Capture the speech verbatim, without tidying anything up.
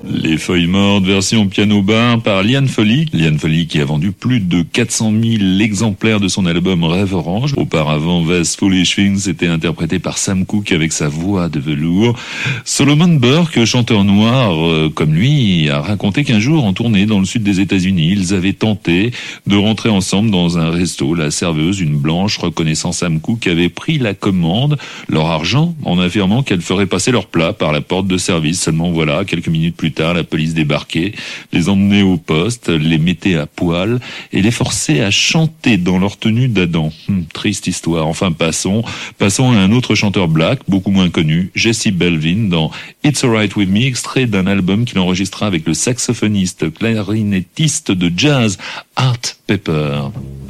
Les Feuilles Mortes, version piano-bar par Liane Folly. Liane Folly qui a vendu plus de quatre cent mille exemplaires de son album Rêve Orange. Auparavant, This Foolish Things était interprété par Sam Cooke avec sa voix de velours. Solomon Burke, chanteur noir euh, comme lui, a raconté qu'un jour, en tournée dans le sud des États-Unis, ils avaient tenté de rentrer ensemble dans un resto. La serveuse, une blanche reconnaissant Sam Cooke, avait pris la commande, leur argent, en affirmant qu'elle ferait passer leur plat par la porte de service. Seulement voilà, quelques minutes plus tard, la police débarquait, les emmenait au poste, les mettait à poil et les forçait à chanter dans leur tenue d'Adam. Hum, triste histoire. Enfin, passons. Passons à un autre chanteur black, beaucoup moins connu, Jesse Belvin, dans It's Alright With Me, extrait d'un album qu'il enregistra avec le saxophoniste clarinettiste de jazz Art Pepper.